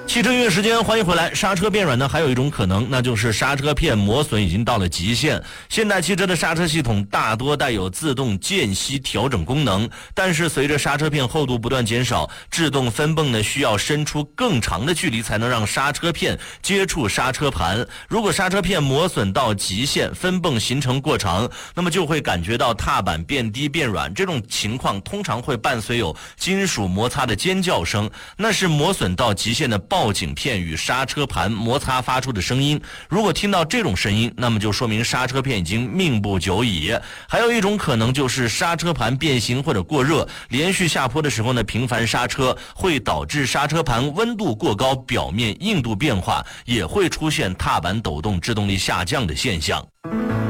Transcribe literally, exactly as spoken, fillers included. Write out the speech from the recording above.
汽车音乐时间，欢迎回来。刹车变软呢，还有一种可能，那就是刹车片磨损已经到了极限。现代汽车的刹车系统大多带有自动间隙调整功能，但是随着刹车片厚度不断减少，制动分泵呢需要伸出更长的距离才能让刹车片接触刹车盘。如果刹车片磨损到极限，分泵行程过长，那么就会感觉到踏板变低变软。这种情况通常会伴随有金属摩擦的尖叫声，那是磨损到极限的报警片与刹车盘摩擦发出的声音。如果听到这种声音，那么就说明刹车片已经命不久矣。还有一种可能就是刹车盘变形或者过热，连续下坡的时候呢，频繁刹车会导致刹车盘温度过高，表面硬度变化，也会出现踏板抖动、制动力下降的现象。